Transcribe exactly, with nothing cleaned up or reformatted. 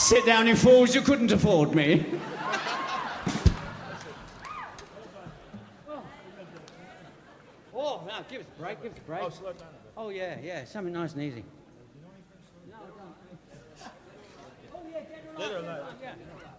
Sit down, you fools, you couldn't afford me. Oh, no, give us a break, give us a break. Oh, slow down a bit. Oh, yeah, yeah, something nice and easy. No, I don't. Oh, yeah, dead or alive. Dead or alive. Yeah.